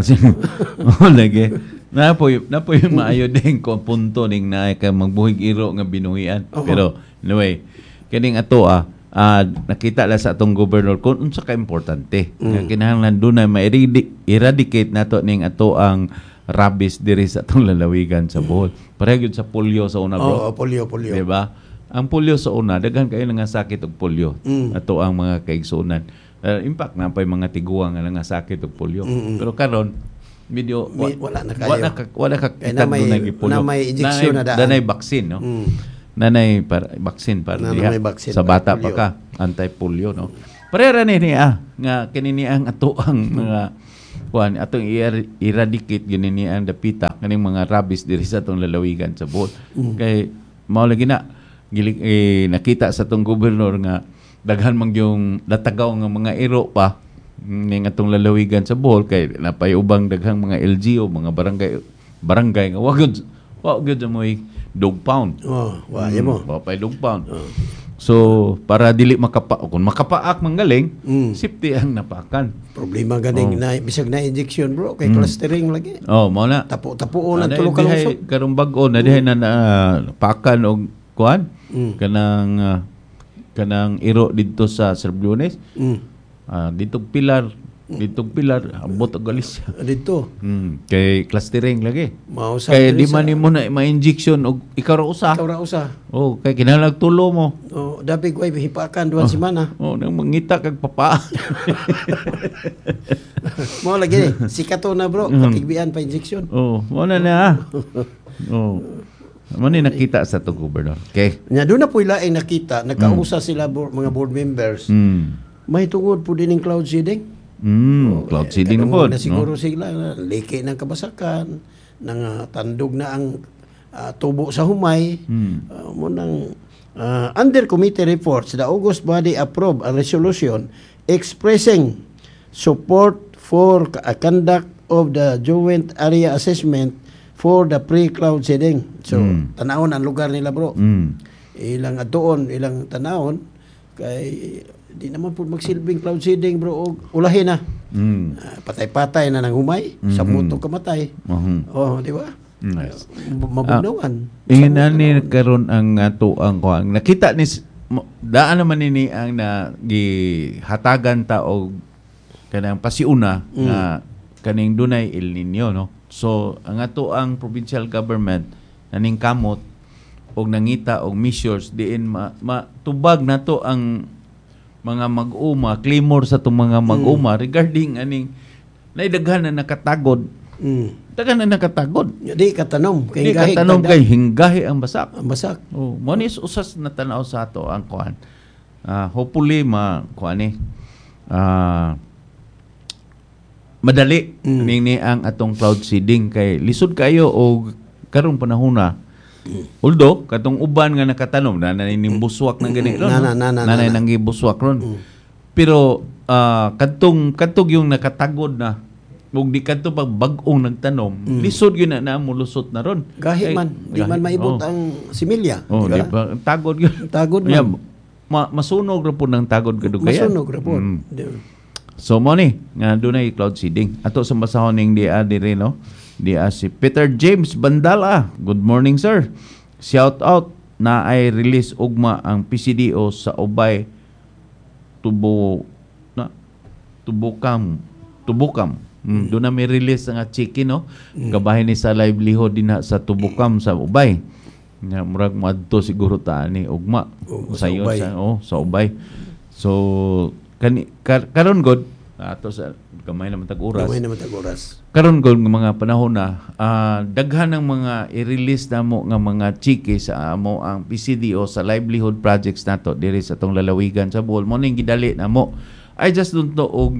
Lagi. Napoy maayo din ko punto ning naay ka magbuhig iro nga binuhian. Pero anyway, kining ato nakita la sa atong gobernador kung unsa ka importante. Kinahanglan dunay ma-eradicate nato ning ato ang rabies diri sa atong lalawigan sa Bohol. Pareha gyud sa polio sa una bro. Polio. Diba? Ang polio sa una daghan kayo nga sakit og polio. Ato ang mga kaigsuonan. Impact na pa'y mga tiguang nga sakit og polio. Pero karon medyo wala na kayo. Wala ka kita na gipulo. Na may injection na daan. Nanay vaccine, no? Nanay vaccine para diha sa bata pa ka, anti-polio, no? Parera ni nga kinini ang ato ang mga kuan atong eradicate ginini ang dapita kaning mga rabies diri sa atong lalawigan sa Bohol. Kay mao lagi na nakita sa atong gobernador nga daghan man yung natagaw nga mga iro pa ning atong lalawigan sa Bohol kay napay ubang daghang mga LGU mga barangay nga wa gyud moy dog pound. Wa mo. Wa pay dog pound. So para dili kung makapaak manggaling, safety ang napakan. Problema ganing na bisag na injection bro kay clustering lagi. Mao na. Tapo-tapuon ang tulo ka lusog. Karong bag-o na dihay na pakan og kuan kanang iro dito sa Serbliones. Ditong pilar abot og Galicia dito. Kay clustering lagi. Kay di man nimo na ma-injection og ikaw ra usa. Kay kinahanglan tulo mo. Dapat ko ay hipakan duha semana. Nang mangita kag papa. Mo lagi sikato na bro, katigbian pa injection. Mo na. Mani nakita sa to gobernador. Okay. Nya do na po ila ay nakita, nagkausa sila mga board members. May tungod po din ng cloud seeding. Cloud seeding na po. Na siguro sila liki ng kabasakan, nang tandog na ang tubo sa humay. Munang under committee reports, the August body approved a resolution expressing support for a conduct of the joint area assessment for the pre-cloud seeding. So, tanawon ang lugar nila, bro. Ilang atuon, ilang tanawon, kay di naman po magsilbing cloud seeding, bro, og ulahin na. Patay-patay na nang humay, sa mutong kamatay. Oh, di ba? Nice. Mabugnawan. Ingin ni karon ang tuang ko. Nakita ni daan naman ni ang gihatagan ta og kanang pasiuna nga kaning dunay El Nino, no. So ang ato ang provincial government naning kamot og nangita og measures diin matubag nato ang mga mag-uma, clamor sa itong mga mag-uma regarding aning naidaghan na nakatagod. Daghan na nakatagod. Di katanom. Di katanom kay hinggahi ang basak. Ang basak. Oh, mo ni usas na tanaw sa ato ang kuan. Hopefully madali ni ang atong cloud seeding kay lisod kayo o karong panahon na. Although katong uban nga nakatanom na nanimbusuak ng gani ron. Nanay nang gibuswak ron. Pero kadtong yung nakatagod na ug di kadto pag bag-ong nagtanom, lisod gyud na mulusot na ron. Gahi man, di man maibot ang similya. Di ba? Tagod gyud. Tagod man. Masunog ra po ng tagod kadugaya. Masunog ra po. So mo ni nga dunay cloud seeding. Ato sa basahon ning dia diri no. Dia si Peter James Bandala. Good morning, sir. Shout out na ay release ugma ang PCDO sa Ubay Tubukam. Doon na may release nga chicken, no? Gabahin ni sa livelihood din sa Tubukam sa Ubay. Nga murag madto siguro ta ni ugma sa Ubay. Sa Ubay. So karon god ato sa gamay naman tag oras. Karon gud nga mga panahon na daghan ng mga i-release namo nga mga chiki sa amo ang PCDO sa livelihood projects nato diri sa tong lalawigan sa Bohol. Mo ning gidali namo. I just don't know og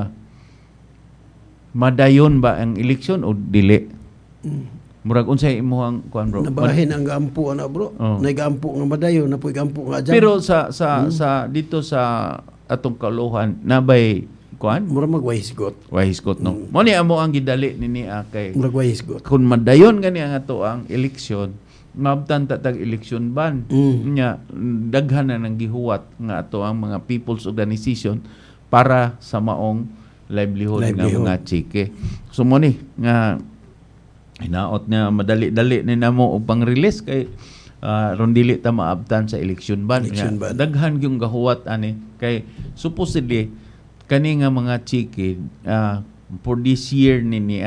madayon ba ang eleksyon o dili. Murag unsay imong kuan, bro? Nabahin ang gaampo ana, bro. Nagaampo nga madayon, napoy gaampo nga dyan. Pero sa dito sa atong kaluhan nabay kuan murag magwahisgot no. Mo ni amo ang gidali nini kay murag wahisgot kun madayon gani ang ato ang eleksyon mabtan tatag election ban nya daghan na nang gihuwat nga ato ang mga people's organization para sa maong livelihood. Nga mga chike. So mo ni nga hinaot nga madali-dali ni namo og pang-release kay ron dili ta maabtan sa election ban. Daghan yung gahuwat ani kay supposedly kani nga mga chiki for this year nini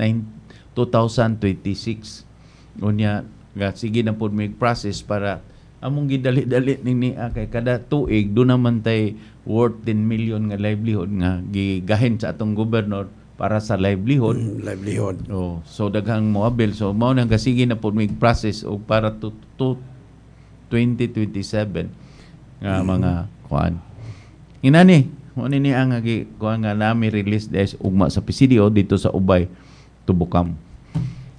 2026 unya ga sige na pod may process para among gidali-dali nini kay kada tuig do naman tay worth 10 million nga livelihood nga gigahin sa atong gobernador para sa livelihood. So daghang moabil. So mao nang gasige na pod may process og para to 2027 nga mga kuan. Inani mo ni ang kuan nga nami release des ugma sa PCDO dito sa Ubay Tubukam.